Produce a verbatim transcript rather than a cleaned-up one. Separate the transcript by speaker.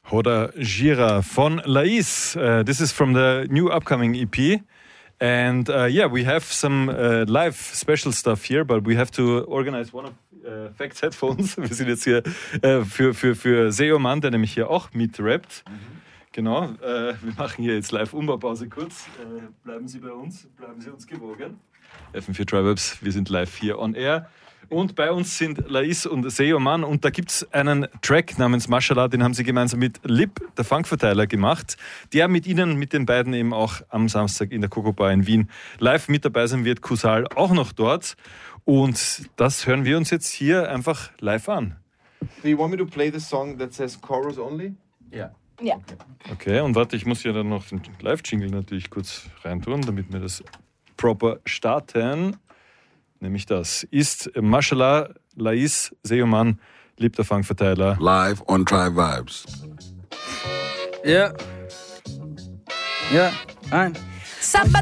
Speaker 1: Roda Gira von Lais. Uh, this is from the new upcoming E P. And uh, yeah, we have some uh, live special stuff here, but we have to organize one of uh, Facts Headphones. Wir sind jetzt hier uh, für, für, für Seoman, der nämlich hier auch mitrappt. Mhm. Genau, uh, wir machen hier jetzt live Umbaupause kurz. Uh, bleiben Sie bei uns, bleiben Sie uns gewogen. F M vier Tribes, wir sind live hier on air. Und bei uns sind Lais und Seoman und da gibt es einen Track namens Mashallah, den haben sie gemeinsam mit Lip, der Funkverteiler, gemacht, der mit ihnen, mit den beiden eben auch am Samstag in der Coco Bar in Wien live mit dabei sein wird. Kusal auch noch dort und das hören wir uns jetzt hier einfach live an.
Speaker 2: Do you want me to play the song that says chorus only?
Speaker 3: Ja.
Speaker 4: Ja.
Speaker 1: Okay, und warte, ich muss ja dann noch den Live-Jingle natürlich kurz reintun, damit wir das proper starten. Nämlich das ist Mashallah, Lais, Seoman, Lip, der Funkverteiler.
Speaker 5: Live on Tribe Vibes.
Speaker 3: Ja. Ja, ein.